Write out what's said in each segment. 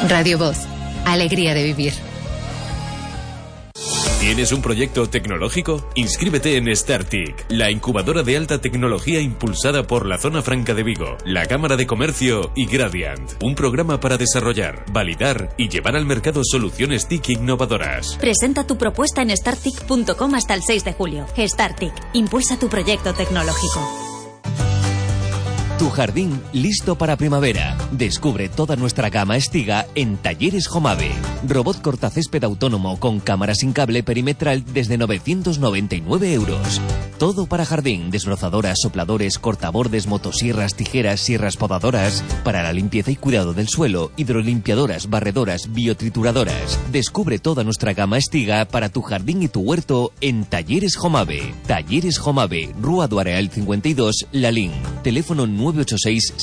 Radio Voz. Alegría de vivir. ¿Tienes un proyecto tecnológico? Inscríbete en StarTIC, la incubadora de alta tecnología impulsada por la Zona Franca de Vigo, la Cámara de Comercio y Gradiant. Un programa para desarrollar, validar y llevar al mercado soluciones TIC innovadoras. Presenta tu propuesta en startic.com hasta el 6 de julio. StarTIC, impulsa tu proyecto tecnológico. Tu jardín listo para primavera. Descubre toda nuestra gama Estiga en Talleres Jomave. Robot cortacésped autónomo con cámara sin cable perimetral desde 999 euros. Todo para jardín, desbrozadoras, sopladores, cortabordes, motosierras, tijeras, sierras podadoras. Para la limpieza y cuidado del suelo, hidrolimpiadoras, barredoras, biotrituradoras. Descubre toda nuestra gama Estiga para tu jardín y tu huerto en Talleres Jomave. Talleres Jomave, Rúa do Areal 52, Lalín. Teléfono 986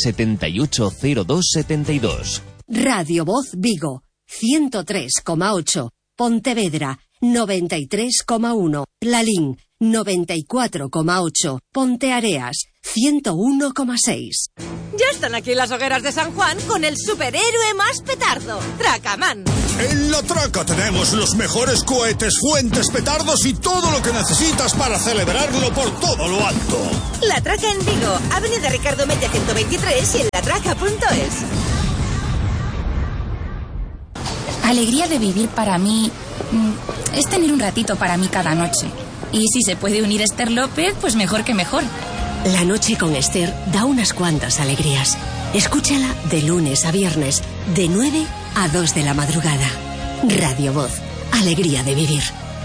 780272. Radio Voz Vigo, 103,8. Pontevedra, 93,1. Lalín, 94,8. Ponteareas, 101,6. Ya están aquí las hogueras de San Juan con el superhéroe más petardo, Tracaman. En La Traca tenemos los mejores cohetes, fuentes, petardos y todo lo que necesitas para celebrarlo por todo lo alto. La Traca en Vigo, Avenida Ricardo Mella 123 y en latraca.es. Alegría de vivir para mí es tener un ratito para mí cada noche. Y si se puede unir Esther López, pues mejor que mejor. La noche con Esther da unas cuantas alegrías. Escúchala de lunes a viernes, de 9 a 2 de la madrugada. Radio Voz, alegría de vivir.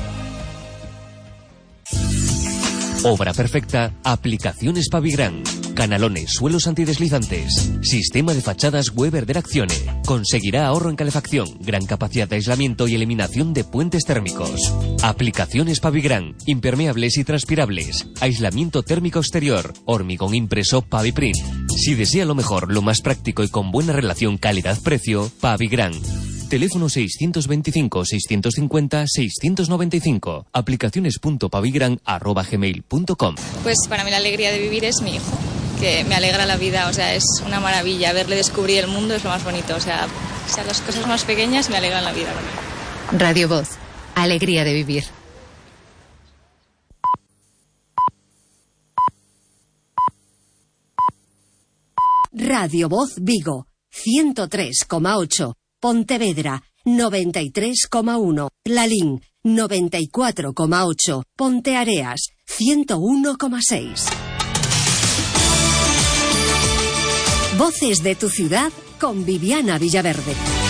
Obra perfecta, aplicaciones Pavigran. Canalones, suelos antideslizantes. Sistema de fachadas Weber de Accione. Conseguirá ahorro en calefacción, gran capacidad de aislamiento y eliminación de puentes térmicos. Aplicaciones Pavigran. Impermeables y transpirables. Aislamiento térmico exterior. Hormigón impreso Paviprint. Si desea lo mejor, lo más práctico y con buena relación calidad-precio, Pavigran. Teléfono 625-650-695. Aplicaciones.pavigran@gmail.com. Pues para mí la alegría de vivir es mi hijo, que me alegra la vida, o sea, es una maravilla. Verle descubrir el mundo es lo más bonito, o sea las cosas más pequeñas me alegran la vida. Radio Voz, alegría de vivir. Radio Voz Vigo, 103,8. Pontevedra, 93,1. Lalín, 94,8. Ponteareas, 101,6. Voces de tu ciudad con Viviana Villaverde.